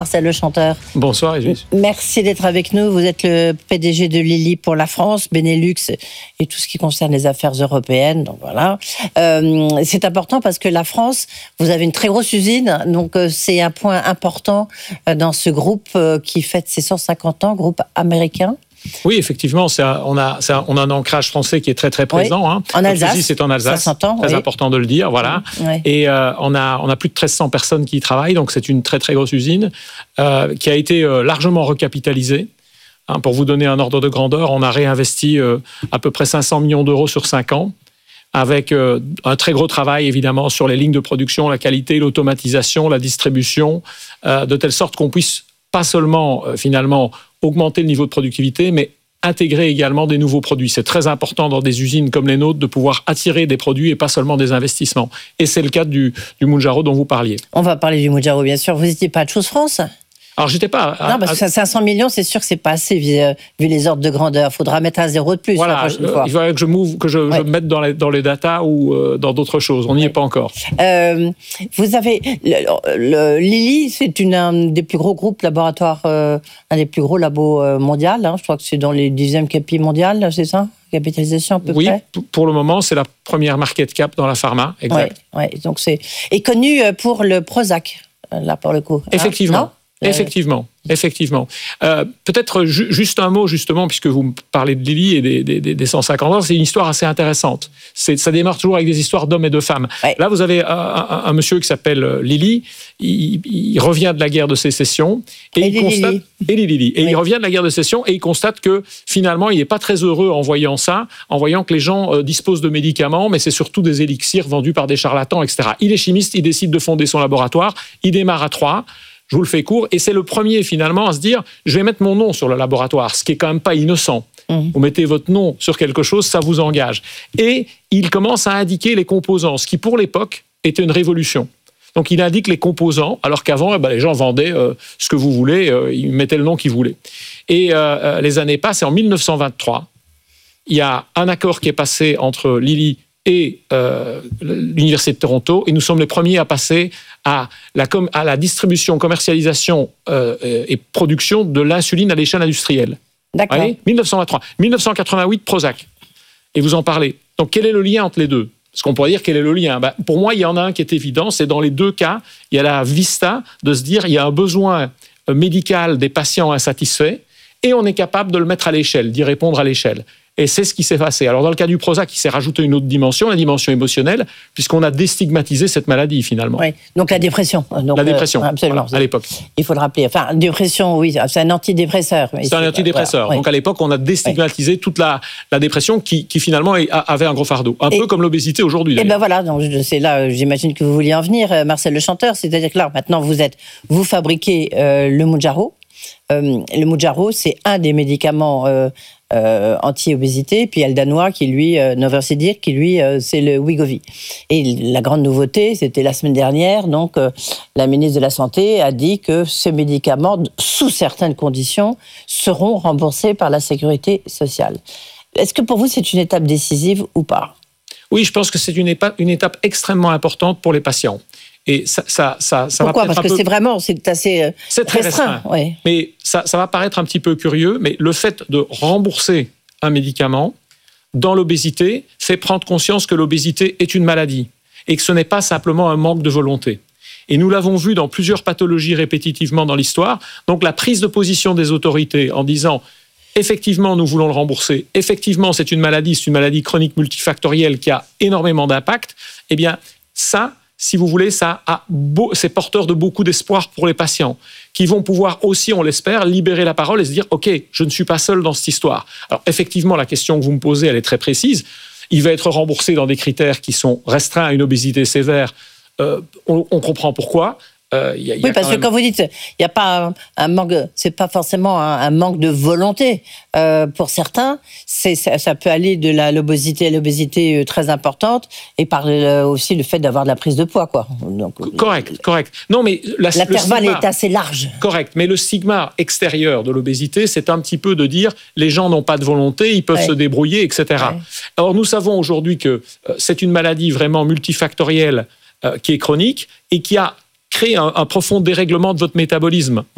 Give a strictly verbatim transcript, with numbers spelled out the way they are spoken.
Marcel Le Chanteur. Bonsoir Régis. Merci d'être avec nous. Vous êtes le P D G de Lilly pour la France, Benelux et tout ce qui concerne les affaires européennes. Donc voilà. Euh, c'est important parce que la France, vous avez une très grosse usine, donc euh, c'est un point important euh, dans ce groupe euh, qui fête ses cent cinquante ans, groupe américain. Oui, effectivement, c'est un, on, a, c'est un, on a un ancrage français qui est très très présent. Oui. Hein. En Alsace. Aussi, c'est en Alsace. Ça s'entend, très oui. important de le dire, voilà. Oui. Et euh, on a on a plus de treize cents personnes qui y travaillent, donc c'est une très très grosse usine euh, qui a été euh, largement recapitalisée. Hein, pour vous donner un ordre de grandeur, on a réinvesti euh, à peu près cinq cents millions d'euros sur cinq ans. Avec euh, un très gros travail, évidemment, sur les lignes de production, la qualité, l'automatisation, la distribution, euh, de telle sorte qu'on puisse pas seulement, euh, finalement, augmenter le niveau de productivité, mais intégrer également des nouveaux produits. C'est très important dans des usines comme les nôtres de pouvoir attirer des produits et pas seulement des investissements. Et c'est le cas du, du Mounjaro dont vous parliez. On va parler du Mounjaro, bien sûr. Vous n'étiez pas à Chose France ? Alors, j'étais pas... À, non, parce que cinq cents millions, c'est sûr que c'est pas assez, vu, vu les ordres de grandeur. Il faudra mettre un zéro de plus voilà, la prochaine euh, fois. Il faudrait que je, move, que je, ouais. je me mette dans les, dans les datas ou euh, dans d'autres choses. On n'y ouais. est pas encore. Euh, vous avez... Le, le, Lilly, c'est une, un des plus gros groupes laboratoires, euh, un des plus gros labos euh, mondiaux. Hein. Je crois que c'est dans les dixième capi mondial, c'est ça ? Capitalisation à peu oui, près. Oui, pour le moment, c'est la première market cap dans la pharma, exact. Oui, ouais, donc c'est... Et connu pour le Prozac, là, pour le coup. Effectivement. Hein, Effectivement, effectivement. Euh, peut-être ju- juste un mot, justement, puisque vous me parlez de Lilly et des, des, des cent cinquante ans, c'est une histoire assez intéressante. C'est, ça démarre toujours avec des histoires d'hommes et de femmes. Ouais. Là, vous avez un, un, un monsieur qui s'appelle Lilly, il, il revient de la guerre de sécession, et, et il constate... Lilly. Et Lilly. Et oui. il revient de la guerre de sécession, et il constate que, finalement, il n'est pas très heureux en voyant ça, en voyant que les gens euh, disposent de médicaments, mais c'est surtout des élixirs vendus par des charlatans, et cetera. Il est chimiste, il décide de fonder son laboratoire, il démarre à Troyes. Je vous le fais court, et c'est le premier finalement à se dire je vais mettre mon nom sur le laboratoire, ce qui est quand même pas innocent. Mmh. Vous mettez votre nom sur quelque chose, ça vous engage. Et il commence à indiquer les composants, ce qui pour l'époque était une révolution. Donc il indique les composants, alors qu'avant eh ben, les gens vendaient euh, ce que vous voulez, euh, ils mettaient le nom qu'ils voulaient. Et euh, les années passent, et en dix-neuf cent vingt-trois, il y a un accord qui est passé entre Lilly et euh, l'Université de Toronto, et nous sommes les premiers à passer à la, com- à la distribution, commercialisation euh, et production de l'insuline à l'échelle industrielle. D'accord. Allez, dix-neuf cent vingt-trois. dix-neuf cent quatre-vingt-huit, Prozac. Et vous en parlez. Donc, quel est le lien entre les deux ? Parce qu'on pourrait dire quel est le lien. Ben, pour moi, il y en a un qui est évident, c'est dans les deux cas, il y a la vista de se dire il y a un besoin médical des patients insatisfaits et on est capable de le mettre à l'échelle, d'y répondre à l'échelle. Et c'est ce qui s'est passé. Alors, dans le cas du Prozac, il s'est rajouté une autre dimension, la dimension émotionnelle, puisqu'on a déstigmatisé cette maladie, finalement. Oui, donc la dépression. Donc, la dépression, euh, absolument. Voilà, à l'époque. Il faut le rappeler. Enfin, dépression, oui, c'est un antidépresseur. C'est un antidépresseur. Voilà, donc, oui. À l'époque, on a déstigmatisé oui. toute la, la dépression qui, qui finalement, avait un gros fardeau. Un et, peu comme l'obésité aujourd'hui, d'ailleurs. Et ben voilà, donc, c'est là, j'imagine que vous vouliez en venir, Marcel Le Chanteur. C'est-à-dire que là, maintenant, vous êtes, vous fabriquez euh, le Mounjaro. Euh, le Mounjaro, c'est un des médicaments euh, euh, anti-obésité, puis il y a le danois qui lui, euh, Novozydir, qui lui, euh, c'est le Wegovy. Et la grande nouveauté, c'était la semaine dernière, donc euh, la ministre de la Santé a dit que ces médicaments, sous certaines conditions, seront remboursés par la Sécurité sociale. Est-ce que pour vous, c'est une étape décisive ou pas ? Oui, je pense que c'est une étape, une étape extrêmement importante pour les patients. Et ça, ça, ça, ça Pourquoi ? va Parce que peu... c'est vraiment, c'est assez euh, c'est très restreint. restreint ouais. Mais ça, ça va paraître un petit peu curieux, mais le fait de rembourser un médicament dans l'obésité fait prendre conscience que l'obésité est une maladie et que ce n'est pas simplement un manque de volonté. Et nous l'avons vu dans plusieurs pathologies répétitivement dans l'histoire. Donc la prise de position des autorités en disant effectivement, nous voulons le rembourser, effectivement, c'est une maladie, c'est une maladie chronique multifactorielle qui a énormément d'impact, eh bien, ça, si vous voulez, ça a beau, c'est porteur de beaucoup d'espoir pour les patients, qui vont pouvoir aussi, on l'espère, libérer la parole et se dire « Ok, je ne suis pas seul dans cette histoire ». Alors, effectivement, la question que vous me posez, elle est très précise. Il va être remboursé dans des critères qui sont restreints à une obésité sévère. Euh, on, on comprend pourquoi. Euh, y a, y a oui, parce que même... quand vous dites il n'y a pas un, un manque, c'est pas forcément un, un manque de volonté. Euh, pour certains, c'est, ça, ça peut aller de la, l'obésité à l'obésité très importante et par le, aussi le fait d'avoir de la prise de poids, quoi. Donc, correct, correct. Non, mais la, l'intervalle stigma, est assez large. Correct, mais le stigma extérieur de l'obésité, c'est un petit peu de dire les gens n'ont pas de volonté, ils peuvent ouais. se débrouiller, et cetera. Ouais. Alors nous savons aujourd'hui que euh, c'est une maladie vraiment multifactorielle euh, qui est chronique et qui a créé un, un profond dérèglement de votre métabolisme.